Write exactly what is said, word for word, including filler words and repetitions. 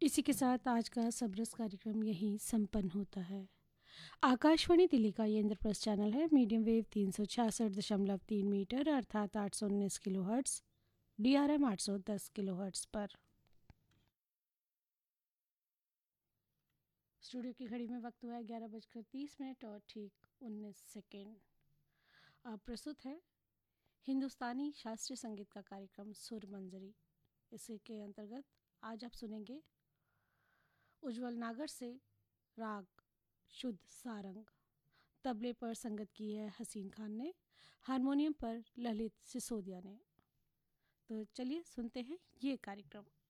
इसी के साथ आज का सबरस कार्यक्रम यहीं संपन्न होता है। आकाशवाणी दिल्ली का ये इंद्रप्रस्थ चैनल है। मीडियम वेव तीन सौ छियासठ दशमलव तीन मीटर अर्थात आठ सौ उन्नीस kilo hertz, D R M आठ सौ दस किलो हर्ट्स पर। स्टूडियो की घड़ी में वक्त हुआ है ग्यारह बजकर तीस मिनट और ठीक उन्नीस सेकेंड। अब प्रस्तुत है हिंदुस्तानी शास्त्रीय संगीत का कार्यक्रम सुर मंजरी। इसके अंतर्गत आज आप सुनेंगे उज्ज्वल नागर से राग शुद्ध सारंग। तबले पर संगत की है हसीन खान ने, हारमोनियम पर ललित सिसोदिया ने। तो चलिए सुनते हैं ये कार्यक्रम।